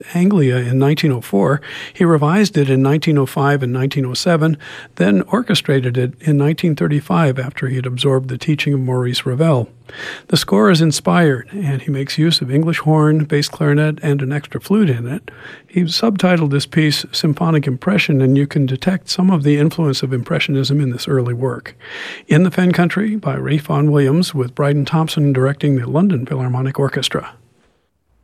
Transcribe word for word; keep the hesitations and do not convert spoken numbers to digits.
Anglia in nineteen oh four. He revised it in nineteen oh five and nineteen oh seven, then orchestrated it in nineteen thirty-five after he had absorbed the teaching of Maurice Ravel. The score is inspired, and he makes use of English horn, bass clarinet, and an extra flute in it. He subtitled this piece Symphonic Impression, and you can detect some of the influence of Impressionism in this early work. In the Fen Country by Ralph Vaughan Williams, with Bryden Thompson directing the London Philharmonic Orchestra.